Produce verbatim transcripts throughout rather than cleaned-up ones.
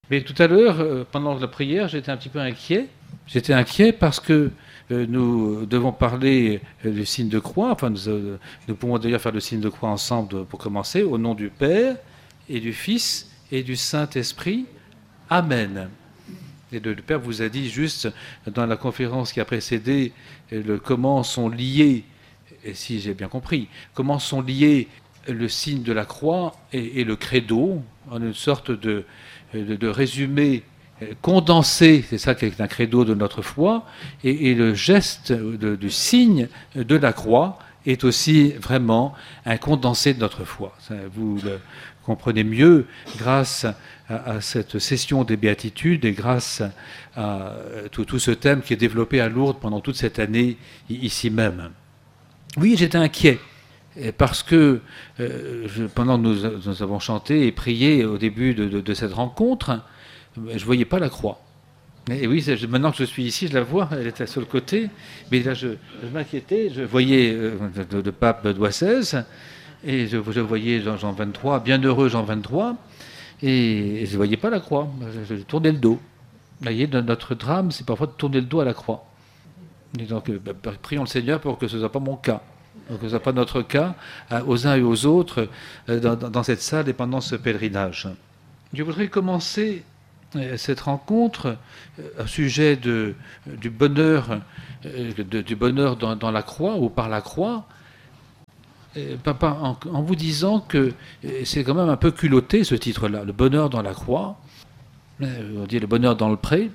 Mais tout à l'heure, euh, pendant la prière, j'étais un petit peu inquiet. J'étais inquiet parce que euh, nous devons parler euh, du signe de croix. Enfin, nous, euh, nous pouvons d'ailleurs faire le signe de croix ensemble pour commencer. Au nom du Père et du Fils et du Saint-Esprit. Amen. Et le, le Père vous a dit juste dans la conférence qui a précédé euh, le, comment sont liés, et si j'ai bien compris, comment sont liés le signe de la croix et, et le credo, en une sorte de, de, de résumé condensé, c'est ça qui est un credo de notre foi, et, et le geste de, du signe de la croix est aussi vraiment un condensé de notre foi. Vous le comprenez mieux grâce à, à cette session des béatitudes et grâce à tout, tout ce thème qui est développé à Lourdes pendant toute cette année ici même. Oui, j'étais inquiet. Parce que euh, je, pendant que nous, nous avons chanté et prié au début de, de, de cette rencontre, je ne voyais pas la croix. Et oui, je, maintenant que je suis ici, je la vois, elle était sur le côté. Mais là, je, je m'inquiétais. Je voyais euh, le, le pape Benoît seize, et je, je voyais Jean, Jean vingt-trois, bienheureux Jean vingt-trois, et, et je ne voyais pas la croix. Je, je tournais le dos. Vous voyez, notre drame, c'est parfois de tourner le dos à la croix. Et donc, euh, bah, prions le Seigneur pour que ce ne soit pas mon cas. Donc, ce ne soit pas notre cas euh, aux uns et aux autres euh, dans, dans cette salle et pendant ce pèlerinage. Je voudrais commencer euh, cette rencontre euh, au sujet de, du bonheur, euh, de, du bonheur dans, dans la croix ou par la croix, euh, en, en vous disant que euh, c'est quand même un peu culotté ce titre-là, le bonheur dans la croix. Euh, on dit le bonheur dans le pré.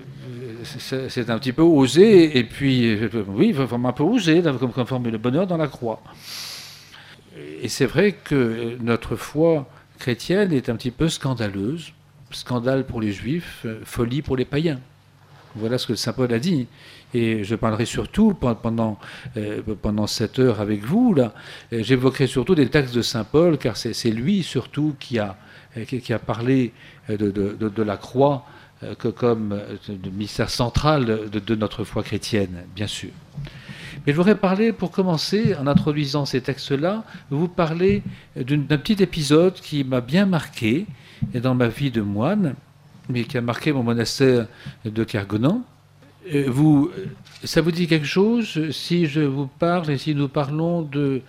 C'est un petit peu osé, et puis, oui, vraiment un peu osé, comme, comme former le bonheur dans la croix. Et c'est vrai que notre foi chrétienne est un petit peu scandaleuse. Scandale pour les juifs, folie pour les païens. Voilà ce que saint Paul a dit. Et je parlerai surtout, pendant, euh, pendant cette heure avec vous, là, j'évoquerai surtout des textes de saint Paul, car c'est lui surtout qui a, qui a parlé de, de, de, de la croix que comme le mystère central de, de notre foi chrétienne, bien sûr. Mais je voudrais parler, pour commencer, en introduisant ces textes-là, vous parler d'un petit épisode qui m'a bien marqué dans ma vie de moine, mais qui a marqué mon monastère de Kergonan. Vous, ça vous dit quelque chose si je vous parle et si nous parlons de,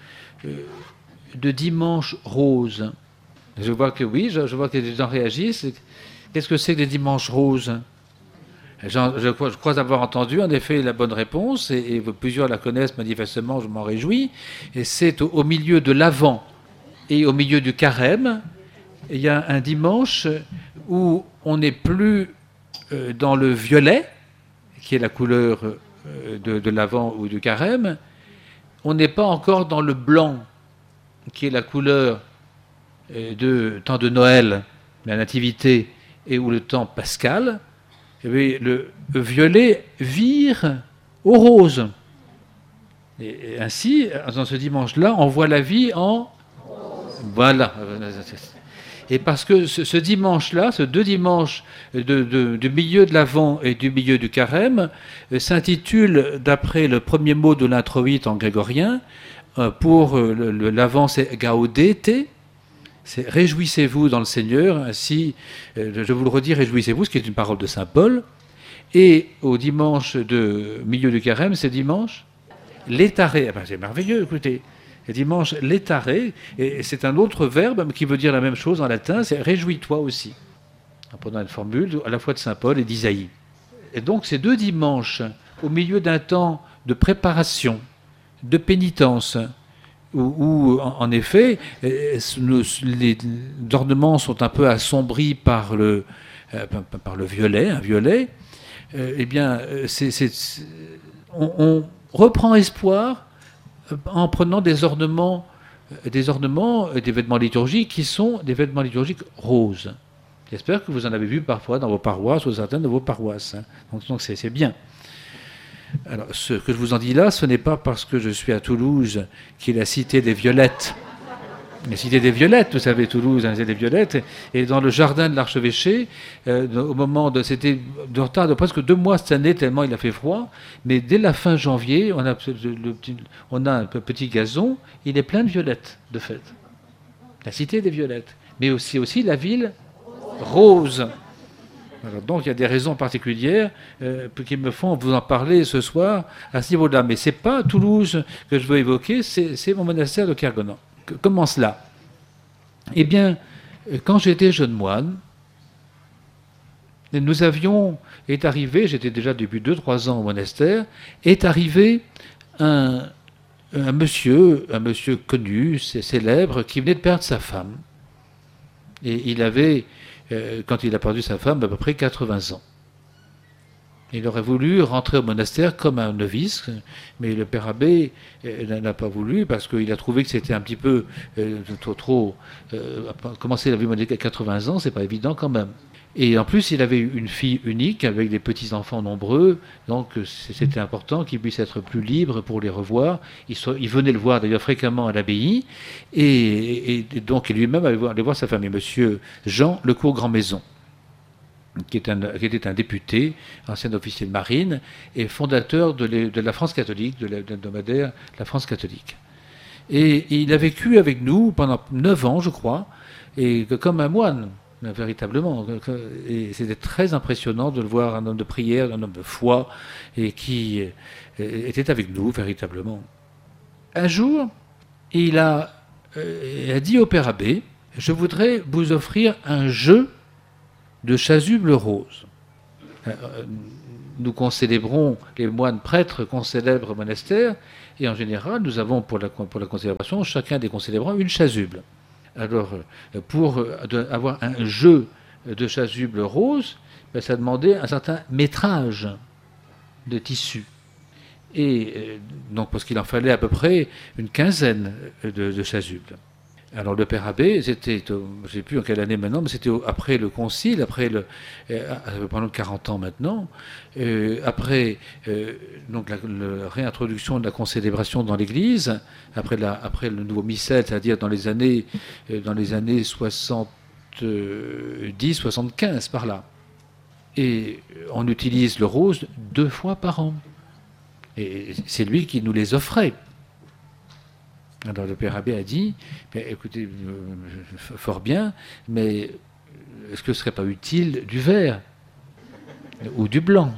de dimanche rose? Je vois que oui, je, je vois que les gens réagissent. Qu'est-ce que c'est que les dimanches roses? je, je, je crois avoir entendu en effet la bonne réponse, et, et plusieurs la connaissent manifestement, je m'en réjouis. Et c'est au, au milieu de l'Avent et au milieu du Carême, il y a un dimanche où on n'est plus euh, dans le violet, qui est la couleur euh, de, de l'Avent ou du Carême, on n'est pas encore dans le blanc, qui est la couleur euh, de temps de Noël, la Nativité, et où le temps pascal, eh bien, le violet vire au rose. Et, et ainsi, dans ce dimanche-là, on voit la vie en... Voilà. Et parce que ce, ce dimanche-là, ce deux dimanches de, de, du milieu de l'Avent et du milieu du Carême, euh, s'intitule, d'après le premier mot de l'introïte en grégorien, euh, pour euh, l'Avent, c'est Gaudete, c'est réjouissez-vous dans le Seigneur, ainsi, euh, je vous le redis, réjouissez-vous, ce qui est une parole de saint Paul. Et au dimanche de milieu du Carême, c'est dimanche létaré. Ah ben, c'est merveilleux, écoutez. Et dimanche létaré, et c'est un autre verbe qui veut dire la même chose en latin, c'est réjouis-toi aussi. En prenant une formule à la fois de saint Paul et d'Isaïe. Et donc ces deux dimanches, au milieu d'un temps de préparation, de pénitence, où, où en, en effet, nos, les ornements sont un peu assombris par le, euh, par le violet, un violet, euh, eh bien, c'est, c'est, on, on reprend espoir en prenant des ornements, des ornements, des vêtements liturgiques qui sont des vêtements liturgiques roses. J'espère que vous en avez vu parfois dans vos paroisses ou certaines de vos paroisses. Hein. Donc, donc c'est, c'est bien. Alors, ce que je vous en dis là, ce n'est pas parce que je suis à Toulouse, qui est la cité des violettes. La cité des violettes, vous savez, Toulouse, hein, c'est des violettes. Et dans le jardin de l'archevêché, euh, au moment de, c'était de retard de presque deux mois cette année, tellement il a fait froid. Mais dès la fin janvier, on a, le petit, on a un petit gazon, il est plein de violettes, de fait. La cité des violettes. Mais aussi, aussi la ville rose. Alors, donc il y a des raisons particulières euh, qui me font vous en parler ce soir à ce niveau-là. Mais ce n'est pas Toulouse que je veux évoquer, c'est mon monastère de Kergonan. Comment cela? Eh bien, quand j'étais jeune moine, nous avions, est arrivé, j'étais déjà depuis deux trois ans au monastère, est arrivé un, un monsieur, un monsieur connu, célèbre, qui venait de perdre sa femme. Et il avait, euh, quand il a perdu sa femme, à peu près quatre-vingts ans. Il aurait voulu rentrer au monastère comme un novice, mais le père abbé euh, n'a pas voulu parce qu'il a trouvé que c'était un petit peu euh, trop... trop euh, commencer la vie monastique à quatre-vingts ans, c'est pas évident quand même. Et en plus, il avait une fille unique avec des petits-enfants nombreux, donc c'était important qu'il puisse être plus libre pour les revoir. Il, so, il venait le voir d'ailleurs fréquemment à l'abbaye, et, et, et donc lui-même allait voir, allait voir sa famille, monsieur Jean Lecourt Grand-Maison, qui, est un, qui était un député, ancien officier de marine, et fondateur de, les, de la France catholique, de l'hebdomadaire La France catholique. Et, et il a vécu avec nous pendant neuf ans, je crois, et comme un moine. Véritablement. Et c'était très impressionnant de le voir, un homme de prière, un homme de foi, et qui était avec nous, véritablement. Un jour, il a, il a dit au père abbé, je voudrais vous offrir un jeu de chasuble rose. Nous concélébrons, les moines prêtres concélèbrent au monastère, et en général, nous avons pour la, pour la concélébration, chacun des concélébrants, une chasuble. Alors, pour avoir un jeu de chasuble rose, ben, ça demandait un certain métrage de tissu. Et donc, parce qu'il en fallait à peu près une quinzaine de, de chasubles. Alors, le père abbé, c'était, je ne sais plus en quelle année maintenant, mais c'était après le concile, après le, pendant quarante ans maintenant, euh, après euh, donc la, la réintroduction de la concélébration dans l'Église, après, la, après le nouveau missel, c'est-à-dire dans les années, dans les années soixante-dix soixante-quinze, par là. Et on utilise le rose deux fois par an. Et c'est lui qui nous les offrait. Alors le père abbé a dit, écoutez, fort bien, mais est-ce que ce ne serait pas utile du vert ou du blanc?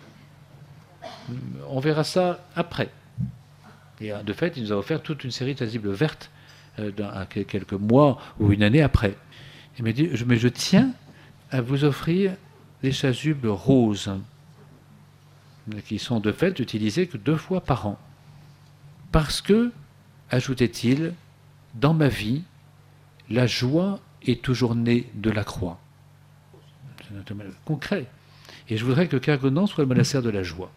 On verra ça après. Et de fait, il nous a offert toute une série de chasubles vertes euh, dans, quelques mois ou une année après. Il m'a dit, mais je tiens à vous offrir des chasubles roses, qui sont de fait utilisés que deux fois par an. Parce que, ajoutait-il, dans ma vie, la joie est toujours née de la croix. C'est un témoignage concret. Et je voudrais que Kergonan soit le monastère de la joie.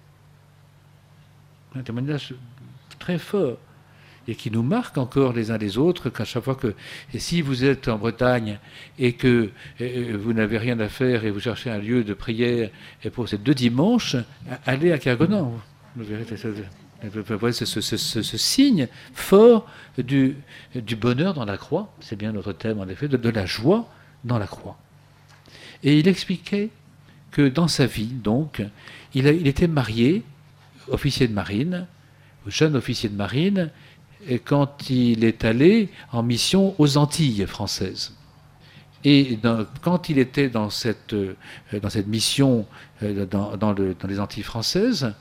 Un témoignage très fort et qui nous marque encore les uns les autres, qu'à chaque fois que, et si vous êtes en Bretagne et que et vous n'avez rien à faire et vous cherchez un lieu de prière et pour ces deux dimanches, allez à Kergonan. Vous verrez, ce, ce, ce, ce, ce signe fort du, du bonheur dans la croix, c'est bien notre thème en effet, de, de la joie dans la croix. Et il expliquait que dans sa vie, donc, il, a, il était marié, officier de marine, jeune officier de marine, et quand il est allé en mission aux Antilles françaises. Et dans, quand il était dans cette, dans cette mission dans, dans, le, dans les Antilles françaises,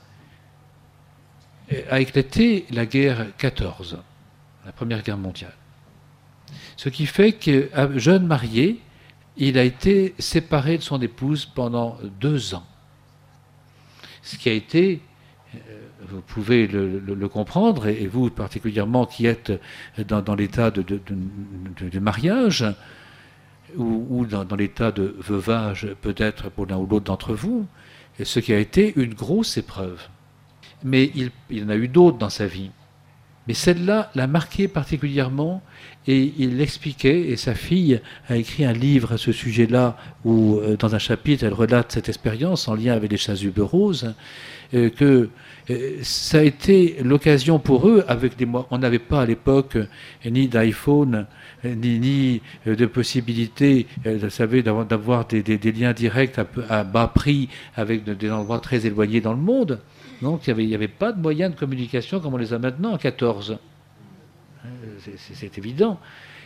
a éclaté la guerre quatorze, la Première Guerre mondiale. Ce qui fait que, jeune marié, il a été séparé de son épouse pendant deux ans. Ce qui a été, vous pouvez le, le, le comprendre, et vous particulièrement qui êtes dans, dans l'état de, de, de, de mariage, ou, ou dans, dans l'état de veuvage peut-être pour l'un ou l'autre d'entre vous, ce qui a été une grosse épreuve. Mais il, il y en a eu d'autres dans sa vie. Mais celle-là l'a marqué particulièrement, et il l'expliquait, et sa fille a écrit un livre à ce sujet-là, où dans un chapitre elle relate cette expérience en lien avec les chasubles roses, euh, que euh, ça a été l'occasion pour eux, avec des, on n'avait pas à l'époque ni d'iPhone, ni, ni de possibilité, euh, vous savez, d'avoir, d'avoir des, des, des liens directs à, à bas prix avec des endroits très éloignés dans le monde. Donc il n'y avait, avait pas de moyens de communication comme on les a maintenant en quatorze. C'est, c'est, c'est évident.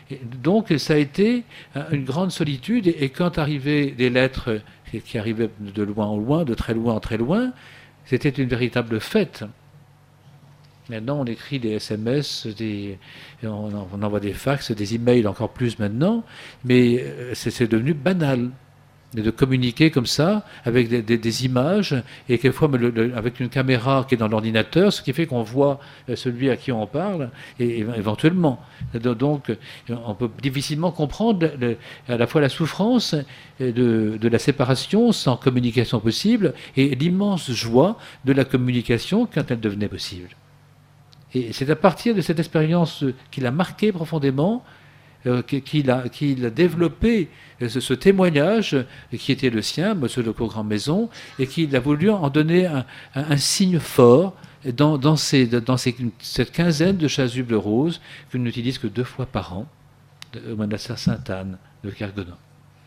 Et donc ça a été une grande solitude, et, et quand arrivaient des lettres qui arrivaient de loin en loin, de très loin en très loin, c'était une véritable fête. Maintenant, on écrit des S M S, des, on, on envoie des fax, des emails encore plus maintenant, mais c'est, c'est devenu banal de communiquer comme ça, avec des, des, des images, et quelquefois le, le, avec une caméra qui est dans l'ordinateur, ce qui fait qu'on voit celui à qui on parle, et, et éventuellement. Donc, on peut difficilement comprendre le, à la fois la souffrance de, de la séparation sans communication possible, et l'immense joie de la communication quand elle devenait possible. Et c'est à partir de cette expérience qu'il a marqué profondément, euh, qu'il a, qu'il a développé ce, ce témoignage qui était le sien, Monsieur de Caux-Grand-Maison, et qu'il a voulu en donner un, un, un signe fort dans, dans, ces, dans ces, cette quinzaine de chasubles roses que nous n'utilisons que deux fois par an au monastère Sainte-Anne de Kergonan.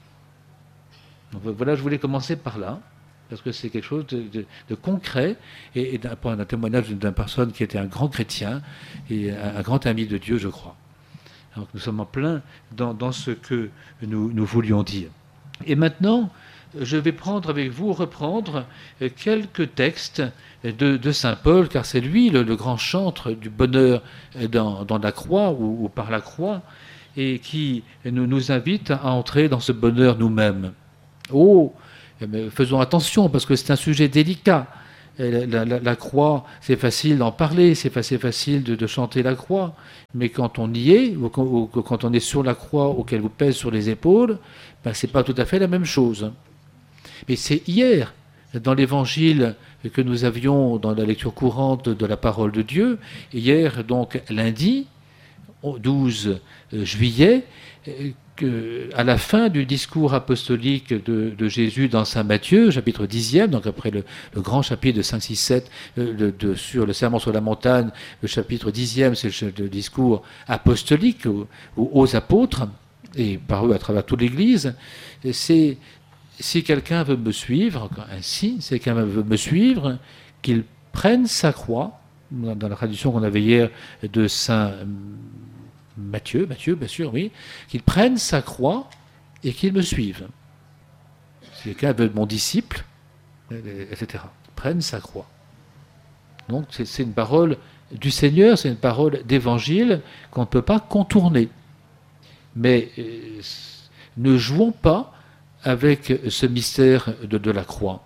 Donc voilà, je voulais commencer par là, parce que c'est quelque chose de, de, de concret, et, et d'un, un témoignage d'une personne qui était un grand chrétien et un, un grand ami de Dieu, je crois. Donc nous sommes en plein dans, dans ce que nous, nous voulions dire. Et maintenant, je vais prendre avec vous, reprendre quelques textes de, de saint Paul, car c'est lui le, le grand chantre du bonheur dans, dans la croix ou, ou par la croix, et qui nous, nous invite à entrer dans ce bonheur nous-mêmes. Oh, mais faisons attention, parce que c'est un sujet délicat. La, la, la croix, c'est facile d'en parler, c'est facile de, de chanter la croix, mais quand on y est, ou quand, ou quand on est sur la croix auquel vous pèse sur les épaules, ben, c'est pas tout à fait la même chose. Mais c'est hier, dans l'évangile que nous avions dans la lecture courante de la parole de Dieu, hier, donc lundi, douze juillet, que, à la fin du discours apostolique de, de Jésus dans saint Matthieu, chapitre dixième, donc après le, le grand chapitre de cinq, six, sept, de, de, sur le sermon sur la montagne, le chapitre dixième, c'est le, le discours apostolique aux, aux apôtres, et par eux à travers toute l'Église. C'est, si quelqu'un veut me suivre, ainsi, si quelqu'un veut me suivre, qu'il prenne sa croix, dans la tradition qu'on avait hier de saint Matthieu, Matthieu, bien sûr, oui, qu'il prenne sa croix et qu'il me suive. Si quelqu'un veut être mon disciple, et cetera. Prenne sa croix. Donc c'est, c'est une parole du Seigneur, c'est une parole d'évangile qu'on ne peut pas contourner. Mais euh, ne jouons pas avec ce mystère de, de la croix.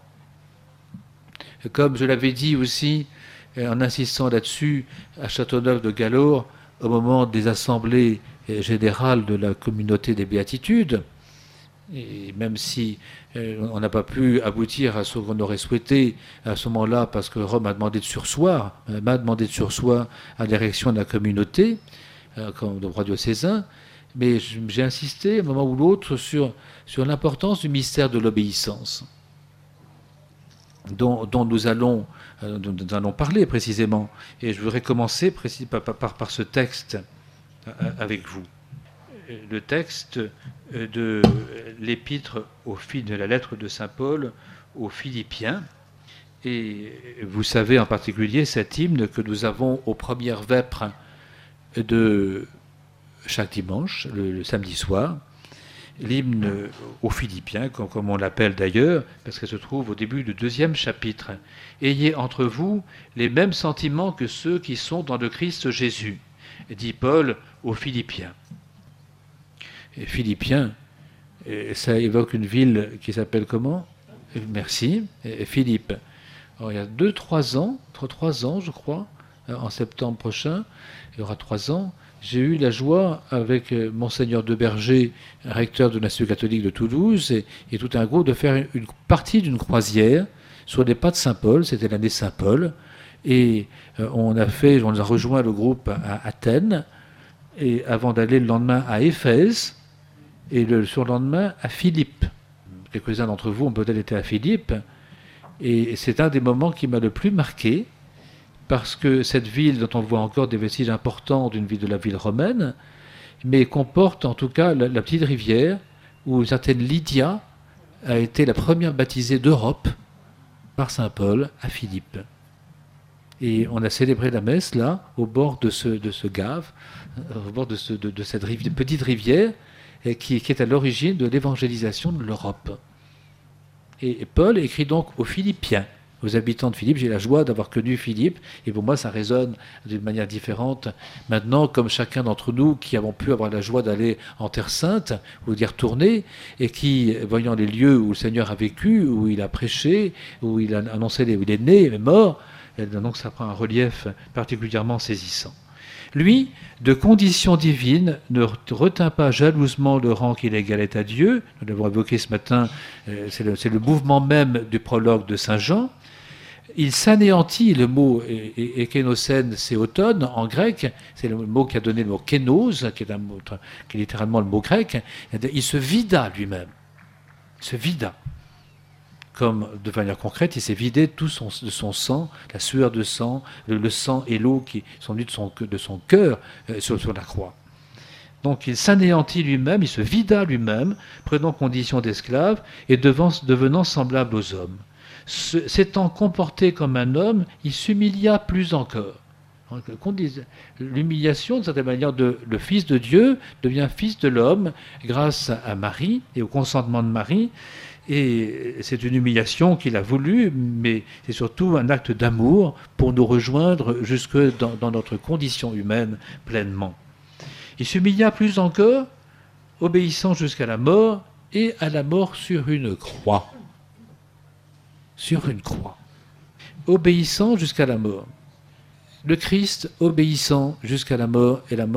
Comme je l'avais dit aussi, en insistant là-dessus, à Châteauneuf de Galaure, au moment des assemblées générales de la communauté des béatitudes, et même si euh, on n'a pas pu aboutir à ce qu'on aurait souhaité à ce moment-là, parce que Rome a demandé de surseoir, m'a demandé de surseoir à l'érection de la communauté, euh, comme le roi diocésain, mais j'ai insisté, à un moment ou l'autre, sur, sur l'importance du mystère de l'obéissance, dont, dont nous allons dont nous allons parler précisément. Et je voudrais commencer précis, par, par, par ce texte avec vous. Le texte de l'épître au de la lettre de saint Paul aux Philippiens. Et vous savez en particulier cet hymne que nous avons aux premières vêpres de chaque dimanche, le, le samedi soir. L'hymne aux Philippiens, comme on l'appelle d'ailleurs, parce qu'elle se trouve au début du deuxième chapitre. « Ayez entre vous les mêmes sentiments que ceux qui sont dans le Christ Jésus », dit Paul aux Philippiens. Et Philippiens, ça évoque une ville qui s'appelle comment ? Merci, Philippe. Alors, il y a deux, trois ans, trois, trois ans je crois, en septembre prochain, il y aura trois ans, j'ai eu la joie, avec Monseigneur de Berger, recteur de l'Institut catholique de Toulouse, et, et tout un groupe, de faire une, une partie d'une croisière sur les pas de Saint-Paul, c'était l'année Saint-Paul, et euh, on a fait, on a rejoint le groupe à Athènes, et avant d'aller le lendemain à Éphèse, et le surlendemain à Philippe. Quelques-uns d'entre vous ont peut-être été à Philippe, et c'est un des moments qui m'a le plus marqué, parce que cette ville, dont on voit encore des vestiges importants d'une ville de la ville romaine, mais comporte en tout cas la, la petite rivière où une certaine Lydia a été la première baptisée d'Europe par saint Paul à Philippe. Et on a célébré la messe là, au bord de ce, de ce gave, au bord de, ce, de, de cette rive, de petite rivière, et qui, qui est à l'origine de l'évangélisation de l'Europe. Et, et Paul écrit donc aux Philippiens, aux habitants de Philippe. J'ai la joie d'avoir connu Philippe, et pour moi ça résonne d'une manière différente. Maintenant, comme chacun d'entre nous qui avons pu avoir la joie d'aller en Terre Sainte, ou d'y retourner, et qui, voyant les lieux où le Seigneur a vécu, où il a prêché, où il a annoncé, où il est né, il est mort, et donc ça prend un relief particulièrement saisissant. Lui, de condition divine, ne retint pas jalousement le rang qu'il égalait à Dieu. Nous l'avons évoqué ce matin, c'est le, c'est le mouvement même du prologue de Saint Jean. Il s'anéantit, le mot ékénocène, c'est automne en grec, c'est le mot qui a donné le mot kénos, qui est, un mot, qui est littéralement le mot grec. Il se vida lui-même, il se vida. Comme de manière concrète, il s'est vidé tout son, de son sang, la sueur de sang, le, le sang et l'eau qui sont venus de son, de son cœur euh, sur, sur la croix. Donc il s'anéantit lui-même, il se vida lui-même, prenant condition d'esclave et devant, devenant semblable aux hommes. Se, s'étant comporté comme un homme, il s'humilia plus encore. L'humiliation, de certaine manière, de, le Fils de Dieu devient Fils de l'homme grâce à Marie et au consentement de Marie. Et c'est une humiliation qu'il a voulu, mais c'est surtout un acte d'amour pour nous rejoindre jusque dans, dans notre condition humaine pleinement. Il s'humilia plus encore, obéissant jusqu'à la mort, et à la mort sur une croix. Sur une croix. Obéissant jusqu'à la mort. Le Christ obéissant jusqu'à la mort, et la mort